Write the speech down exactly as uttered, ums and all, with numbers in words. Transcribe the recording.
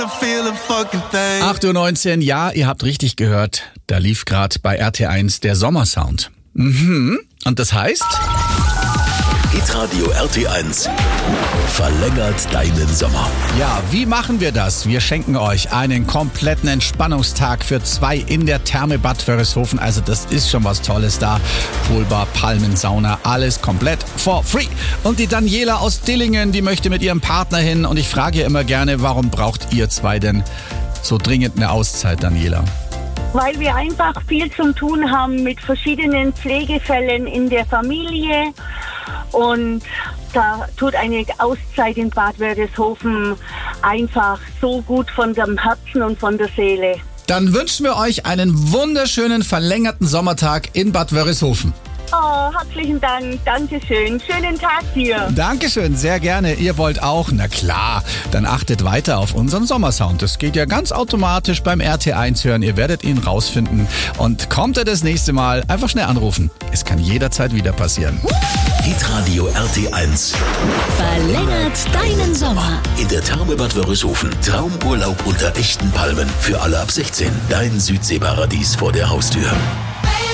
acht Uhr neunzehn, ja, ihr habt richtig gehört. Da lief gerade bei R T eins der Sommersound. Mhm. Und das heißt? Hitradio R T eins verlängert deinen Sommer. Ja, wie machen wir das? Wir schenken euch einen kompletten Entspannungstag für zwei in der Therme Bad Wörishofen. Also das ist schon was Tolles da. Poolbar, Palmensauna, alles komplett for free. Und die Daniela aus Dillingen, die möchte mit ihrem Partner hin. Und ich frage ihr immer gerne, warum braucht ihr zwei denn so dringend eine Auszeit, Daniela? Weil wir einfach viel zum Tun haben mit verschiedenen Pflegefällen in der Familie. Und da tut eine Auszeit in Bad Wörishofen einfach so gut von dem Herzen und von der Seele. Dann wünschen wir euch einen wunderschönen verlängerten Sommertag in Bad Wörishofen. Oh, herzlichen Dank. Dankeschön. Schönen Tag dir. Dankeschön, sehr gerne. Ihr wollt auch? Na klar. Dann achtet weiter auf unseren Sommersound. Das geht ja ganz automatisch beim R T eins hören. Ihr werdet ihn rausfinden. Und kommt er das nächste Mal, einfach schnell anrufen. Es kann jederzeit wieder passieren. Hitradio R T eins verlängert deinen Sommer. In der Therme Bad Wörishofen. Traumurlaub unter echten Palmen. Für alle ab sechzehn. Dein Südseeparadies vor der Haustür.